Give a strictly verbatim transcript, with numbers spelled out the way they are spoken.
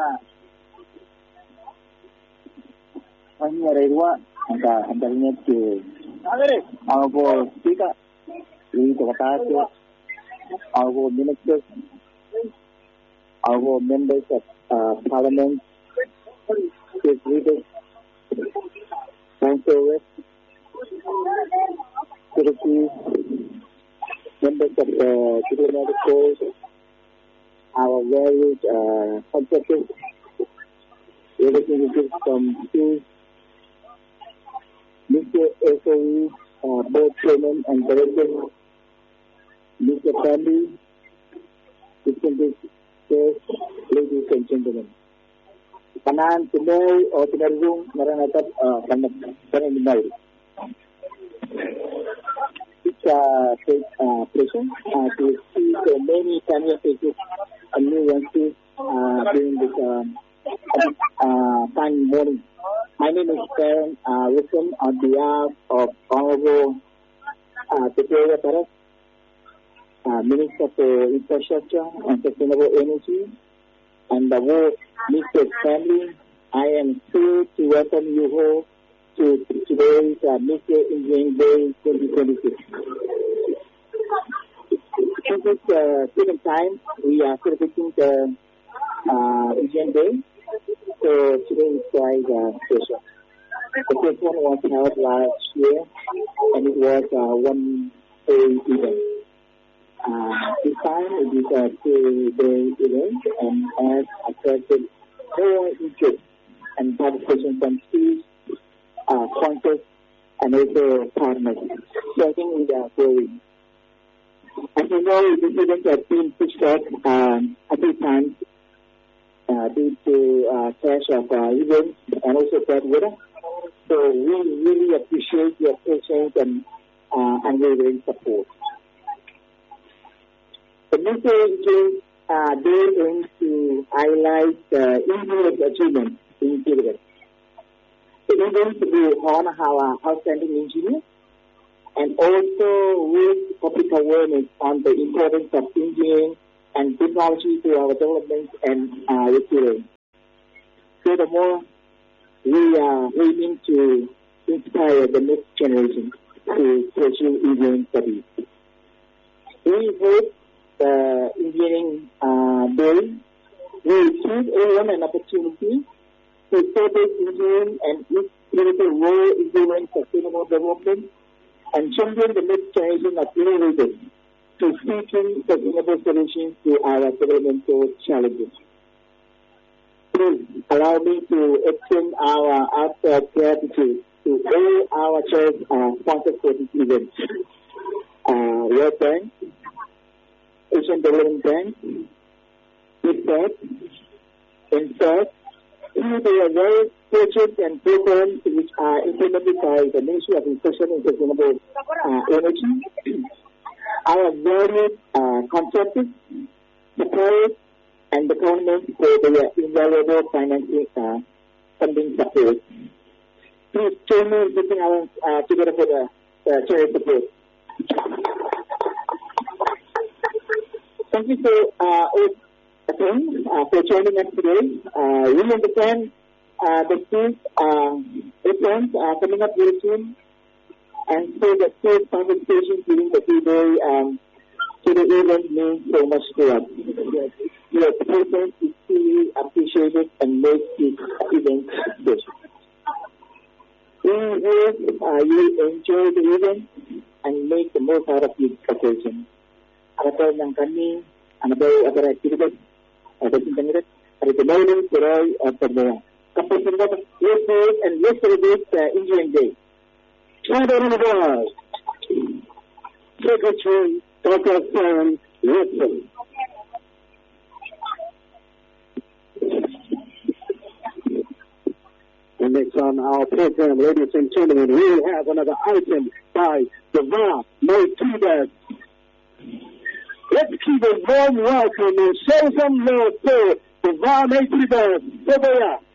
hanya redua ada adanya ke algo tika ini kata itu algo ministers algo members of uh, parliament state leaders councillors secretaries members of the diplomatic corps our various uh, contractors representatives from schools Mister S O E, uh, board chairman and director, Mister Family, distinguished guests, ladies and gentlemen. Kanan Pinoy o Pinarung Maranatap Panay. It's a great uh, pleasure uh, to see so many familiar faces and new youngsters uh, during this um, uh, fine morning. My name is Karen uh, Wilson on behalf of Honorable uh, Victoria Perez, uh, Minister for Infrastructure and Sustainable Energy, and the whole Mister Family. I am thrilled to welcome you all to today's uh, Mister Engineering Day twenty twenty-six. In this uh, second time, we are celebrating the uh, Engineering Day. So today is quite uh, special. The first one was held last year, and it was uh, one day event. Uh, this time it is a two-day event and has attracted more interest and participation from schools, uh, sponsors, and also partners. So I think we are growing. As you know, this event has been pushed back um, a few times. Uh, due to uh, clash of uh, events and also bad weather. So we really appreciate your patience and uh, unwavering support. The message uh, they aim to highlight the engineering achievements in Tibet. It is going to honor our outstanding engineers and also raise public awareness on the importance of engineering and technology to our development and uh, resilience. Furthermore, we are aiming to inspire the next generation to pursue engineering studies. We hope the engineering uh, day will give everyone an opportunity to further engineering and its critical role in delivering sustainable development and champion the next generation of innovators to seeking sustainable solutions to our developmental challenges. Please allow me to extend our heartfelt gratitude to all our church uh, sponsors for this event. Uh, World Bank, Asian Development Bank, I F A C, in fact, through the various projects and programs which are implemented by the Ministry of Infrastructure and Sustainable uh, Energy, our various uh, contractors, suppliers, and the government for their invaluable financing uh, funding support. Please join me in putting our uh, together for the uh, charity support. Thank you for uh, all again uh, for joining us today. Uh, we understand uh, the schools uh, exams are coming up very soon. And so the first participation during the two-day um, to the event means so much to us. Your presence is truly appreciated and makes this event special. We hope uh, you enjoy the event and make the most out of this occasion. Agar yang kami, agar agar aktivitas, ada tindakan, ada kembali serai semua. Kapasitas let's and let's celebrate the Engineering Day. Honorable Secretary Doctor Sam Wilson. And next on our program, ladies and gentlemen, we have another item by Deva Motidas. Let's keep a warm welcome and show some love for Deva Motidas.